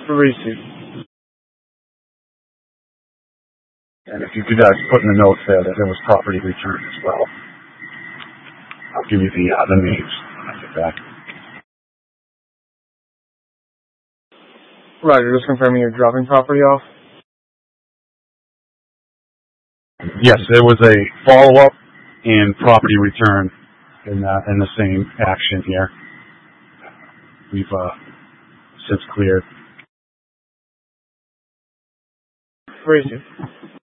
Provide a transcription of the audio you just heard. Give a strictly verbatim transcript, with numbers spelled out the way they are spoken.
Receipt. And if you could uh, put in the notes there that there was property returned as well. I'll give you the uh, the names when I get back. Roger, just confirming you're dropping property off? Yes, there was a follow-up and property return in, uh, in the same action here. We've uh, since cleared. Receipt.